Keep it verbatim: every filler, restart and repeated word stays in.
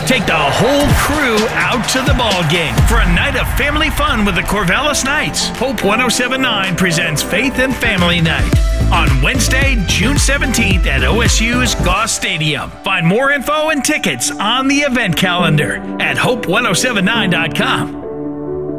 Take the whole crew out to the ball game for a night of family fun with the Corvallis Knights. Hope one oh seven point nine presents Faith and Family Night on Wednesday, June seventeenth at O S U's Goss Stadium. Find more info and tickets on the event calendar at hope ten seventy-nine dot com.